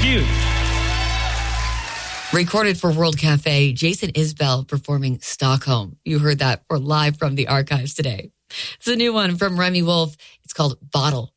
cute. Recorded for World Cafe, Jason Isbell performing Stockholm. You heard that live from the archives today. It's a new one from Remy Wolf. It's called Bottle.